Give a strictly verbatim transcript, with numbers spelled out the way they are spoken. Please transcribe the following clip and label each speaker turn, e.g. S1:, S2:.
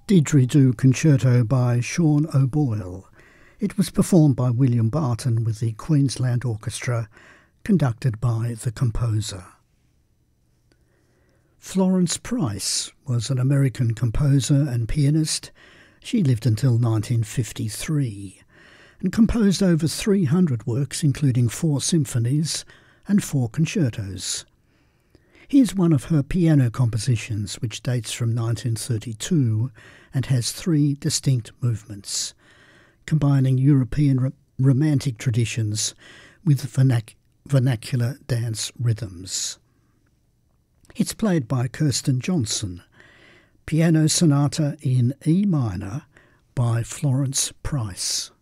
S1: Didgeridoo Concerto by Sean O'Boyle. It was performed by William Barton with the Queensland Orchestra, conducted by the composer. Florence Price was an American composer and pianist. She lived until nineteen fifty-three and composed over three hundred works, including four symphonies and four concertos. Here's one of her piano compositions, which dates from nineteen thirty-two and has three distinct movements, combining European ro- romantic traditions with vernac- vernacular dance rhythms. It's played by Kirsten Johnson, Piano Sonata in E minor by Florence Price.